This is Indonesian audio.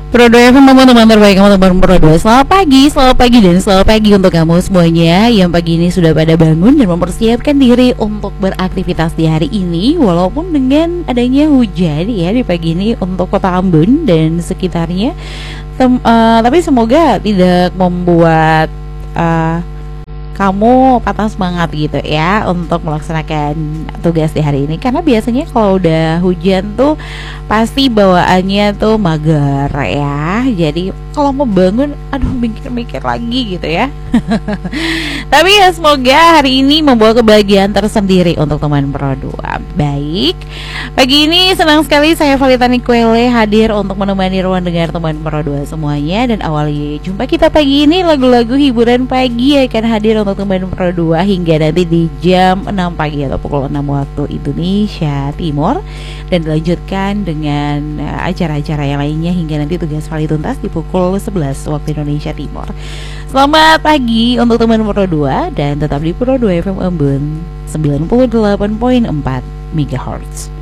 Pro 2 FM, teman-teman terbaik, teman-teman Pro 2. Selamat pagi dan selamat pagi untuk kamu semuanya yang pagi ini sudah pada bangun dan mempersiapkan diri untuk beraktivitas di hari ini. Walaupun dengan adanya hujan ya di pagi ini untuk Kota Ambon dan sekitarnya, tapi semoga tidak membuat kamu patah semangat gitu ya untuk melaksanakan tugas di hari ini, karena biasanya kalau udah hujan tuh pasti bawaannya tuh mager ya. Jadi kalau mau bangun, aduh, mikir-mikir lagi gitu ya. Tapi ya semoga hari ini membawa kebahagiaan tersendiri untuk teman Pro 2. Baik, pagi ini senang sekali saya Valita Niquele hadir untuk menemani ruang dengar teman Pro 2 semuanya. Dan awali jumpa kita pagi ini, lagu-lagu hiburan pagi akan hadir untuk teman Pro 2 hingga nanti di jam 6 pagi atau pukul 6 waktu Indonesia Timur, dan dilanjutkan dengan acara-acara yang lainnya hingga nanti tugas Vali tuntas di pukul 11 waktu Indonesia Timur. Selamat pagi untuk teman Pro 2 dan tetap di Pro 2 FM Ambon 98.4 MHz.